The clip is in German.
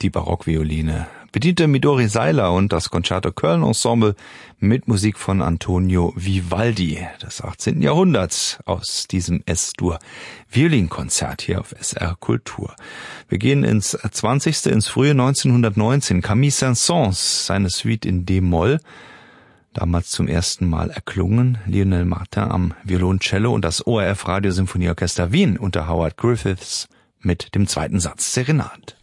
die Barockvioline, bediente Midori Seiler und das Concerto Köln Ensemble mit Musik von Antonio Vivaldi des 18. Jahrhunderts aus diesem S-Dur Violinkonzert hier auf SR Kultur. Wir gehen ins 20., ins frühe 1919. Camille Saint-Saëns, seine Suite in D-Moll, damals zum ersten Mal erklungen. Lionel Martin am Violoncello und das ORF Radiosymphonieorchester Wien unter Howard Griffiths mit dem zweiten Satz Serenade.